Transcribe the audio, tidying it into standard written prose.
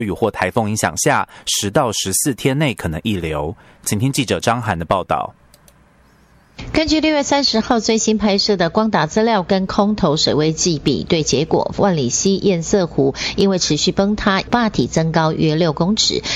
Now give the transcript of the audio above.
雨或台风影响下，10到14天内可能溢流。请听记者张涵的报道。 根据6月30号最新拍摄的光达资料跟空投水位计比对结果，万里溪堰塞湖因为持续崩塌，坝体增高约6公尺，